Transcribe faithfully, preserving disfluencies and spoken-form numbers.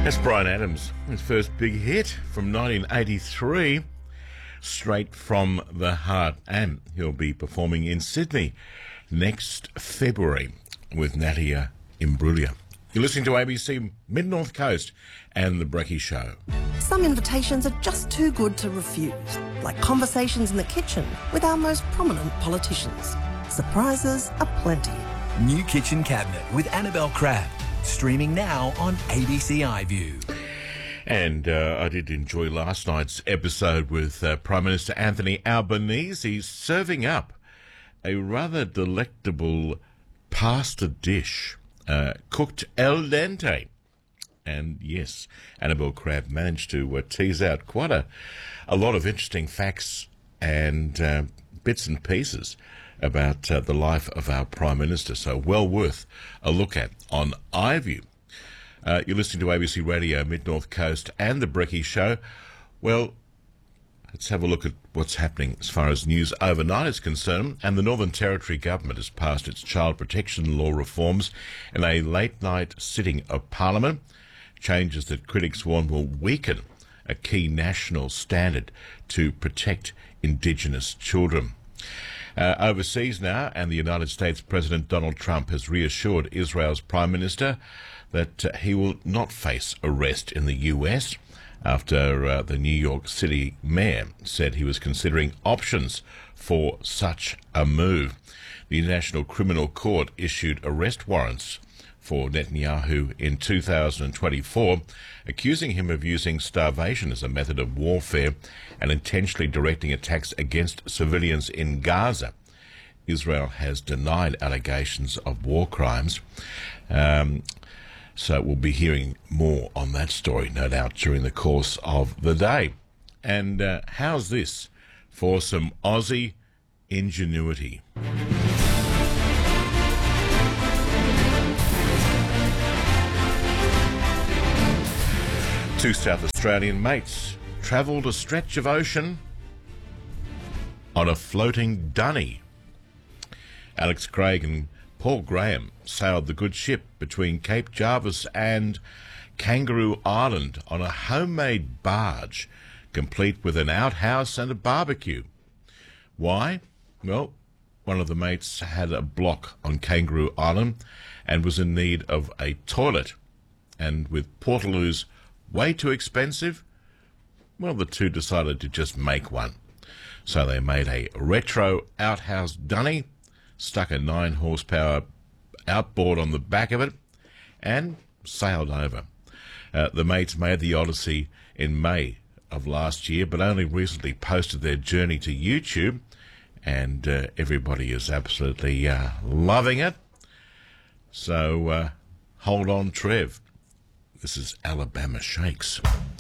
That's Bryan Adams, his first big hit from nineteen eighty-three, Straight from the Heart. And he'll be performing in Sydney next February with Nadia Imbruglia. You're listening to A B C Mid-North Coast and The Brekkie Show. Some invitations are just too good to refuse, like conversations in the kitchen with our most prominent politicians. Surprises aplenty. New Kitchen Cabinet with Annabelle Crabb. Streaming now on A B C iView. And uh, I did enjoy last night's episode with uh, Prime Minister Anthony Albanese serving up a rather delectable pasta dish, uh, cooked al dente. And yes, Annabelle Crabb managed to uh, tease out quite a, a lot of interesting facts and uh, bits and pieces about uh, the life of our Prime Minister. So well worth a look at on iView. Uh, you're listening to A B C Radio Mid-North Coast and The Brekkie Show. Well, let's have a look at what's happening as far as news overnight is concerned. And the Northern Territory Government has passed its child protection law reforms in a late-night sitting of Parliament. Changes that critics warn will weaken a key national standard to protect Indigenous children. Uh, overseas now, and the United States President Donald Trump has reassured Israel's Prime Minister that uh, he will not face arrest in the U S after uh, the New York City mayor said he was considering options for such a move. The International Criminal Court issued arrest warrants for Netanyahu in two thousand twenty-four, accusing him of using starvation as a method of warfare and intentionally directing attacks against civilians in Gaza. Israel has denied allegations of war crimes. Um, so we'll be hearing more on that story, no doubt, during the course of the day. And uh, how's this for some Aussie ingenuity? Two South Australian mates travelled a stretch of ocean on a floating dunny. Alex Craig and Paul Graham sailed the good ship between Cape Jarvis and Kangaroo Island on a homemade barge, complete with an outhouse and a barbecue. Why? Well, one of the mates had a block on Kangaroo Island and was in need of a toilet. And with Portaloos way too expensive, well, the two decided to just make one. So they made a retro outhouse dunny, stuck a nine horsepower outboard on the back of it, and sailed over. Uh, the mates made the odyssey in May of last year, but only recently posted their journey to YouTube, and uh, everybody is absolutely uh, loving it. So uh, hold on, Trev. This is Alabama Shakes.